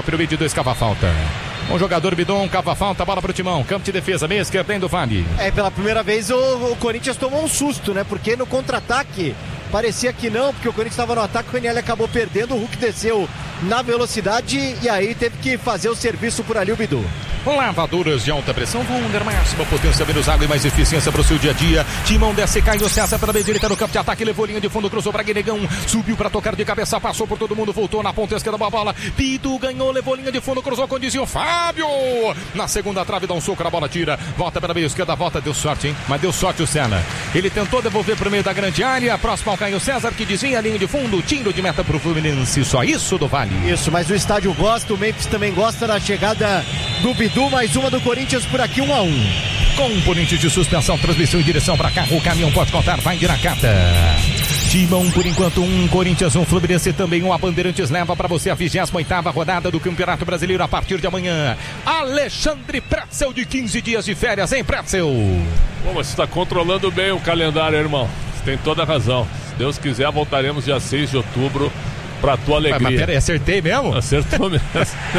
para o 22, cava falta. Um jogador Bidon, cava falta, bola pro Timão. Campo de defesa, meia esquerda do Vale. Pela primeira vez o Corinthians tomou um susto, né? Porque no contra-ataque parecia que não, porque o Corinthians estava no ataque, o Ranieri acabou perdendo, o Hulk desceu na velocidade e aí teve que fazer o serviço por ali o Bidu. Lavadoras de alta pressão, Wunder, máxima potência, menos água e mais eficiência para o seu dia a dia. Timão desce, Caio César pela direita no campo de ataque, levou linha de fundo, cruzou para Guinegão, subiu para tocar de cabeça, passou por todo mundo, voltou na ponta esquerda da bola. Bidu ganhou, levou linha de fundo, cruzou com desvio, Fábio na segunda trave, dá um soco na bola, tira, volta pela meia esquerda, volta, deu sorte, hein? Mas deu sorte o Senna. Ele tentou devolver para o meio da grande área, próximo ao Caio César, que desvia a linha de fundo, tiro de meta para o Fluminense, só isso do Vale. Isso, mas o estádio gosta, o Memphis também gosta da chegada do Bidu, mais uma do Corinthians por aqui, 1-1. Componente de suspensão, transmissão em direção para carro, o caminhão pode contar, vai de Nakata. Timão por enquanto 1, Corinthians 1, Fluminense também 1, a Bandeirantes leva para você a 28ª rodada do Campeonato Brasileiro a partir de amanhã. Alexandre Pretzel de 15 dias de férias, hein, Pretzel? Bom, mas você está controlando bem o calendário, irmão. Você tem toda a razão. Se Deus quiser, voltaremos dia 6 de outubro. Pra tua alegria. Mas peraí, acertei mesmo? Acertou mesmo.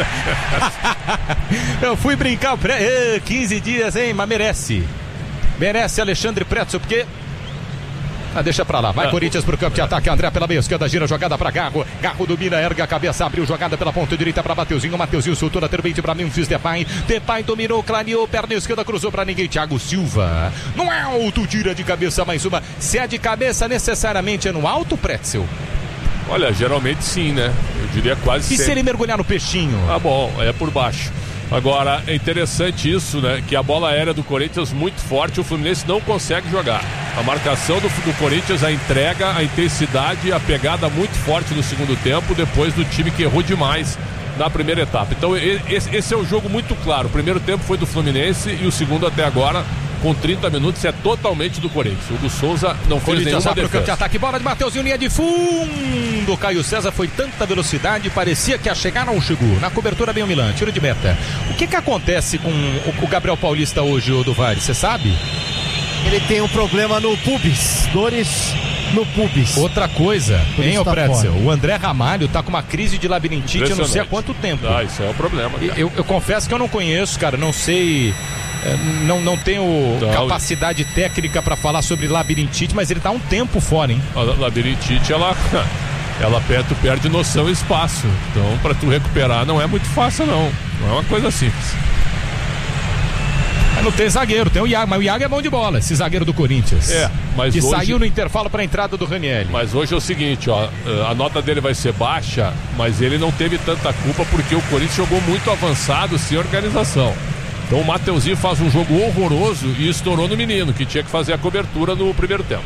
Eu fui brincar, 15 dias, hein? Mas merece. Merece Alexandre Pretzel, porque... deixa pra lá, vai Corinthians pro campo de ataque, André pela meia esquerda, gira jogada pra Garro, Garro domina, erga a cabeça, abriu jogada pela ponta direita pra Mateuzinho, Mateuzinho soltou na terbeite pra Memphis Depay, Depay dominou, clareou, perna esquerda, cruzou pra ninguém, Thiago Silva, no alto, tira de cabeça mais uma, se é de cabeça necessariamente é no alto, Pretzel? Olha, geralmente sim, né? Eu diria quase sempre. E se ele mergulhar no peixinho? Ah, bom, é por baixo. Agora, é interessante isso, né? Que a bola aérea do Corinthians muito forte, o Fluminense não consegue jogar. A marcação do Corinthians, a entrega, a intensidade, a pegada muito forte no segundo tempo, depois do time que errou demais na primeira etapa. Então, esse é um jogo muito claro. O primeiro tempo foi do Fluminense e o segundo até agora, com 30 minutos, é totalmente do Corinthians. O Hugo Souza não fez nenhuma defesa. De ataque, bola de Mateuzinho, linha de fundo. Caio César foi tanta velocidade, parecia que a chegar não chegou. Na cobertura bem o Milan, tiro de meta. O que acontece com o Gabriel Paulista hoje, do Vale? Você sabe? Ele tem um problema no pubis, dores no pubis. Outra coisa, hein, o Pretzel? O André Ramalho tá com uma crise de labirintite, eu não sei há quanto tempo. Isso é o problema. Eu confesso que eu não conheço, cara, não sei... Não tenho capacidade técnica para falar sobre labirintite, mas ele tá um tempo fora, hein? A labirintite, ela tu perde noção e espaço. Então, para tu recuperar não é muito fácil, não. Não é uma coisa simples. Mas não tem zagueiro, tem o Iago, mas o Iago é bom de bola, esse zagueiro do Corinthians. Mas que hoje... saiu no intervalo para a entrada do Ranieri. Mas hoje é o seguinte, a nota dele vai ser baixa, mas ele não teve tanta culpa porque o Corinthians jogou muito avançado, sem organização. Então o Mateuzinho faz um jogo horroroso e estourou no menino, que tinha que fazer a cobertura no primeiro tempo.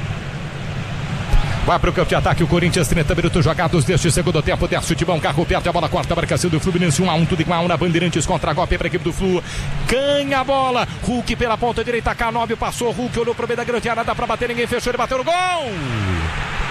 Vai para o campo de ataque, o Corinthians, 30 minutos jogados deste segundo tempo. Desce o Timão, carro perde a bola, corta a marcação do Fluminense, 1-1, tudo igual na Bandeirantes, contra-golpe para a equipe do Flu. Ganha a bola, Hulk pela ponta direita, K9 passou, Hulk olhou para o meio da grande área, dá para bater, ninguém fechou, ele bateu no gol!